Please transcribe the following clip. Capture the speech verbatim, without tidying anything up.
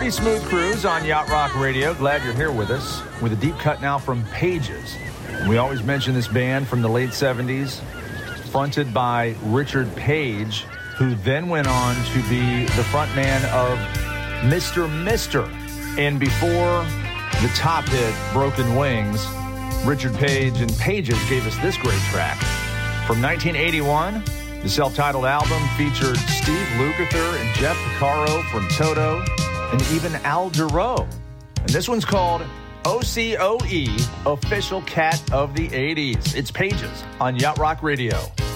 Pretty smooth cruise on Yacht Rock Radio. Glad you're here with us with a deep cut now from Pages. We always mention this band from the late seventies, fronted by Richard Page, who then went on to be the frontman of Mister Mister. And before the top hit, Broken Wings, Richard Page and Pages gave us this great track. From nineteen eighty-one, the self-titled album featured Steve Lukather and Jeff Porcaro from Toto, and even Al Jarreau. And this one's called O C O E, Official Cat of the eighties. It's Pages on Yacht Rock Radio.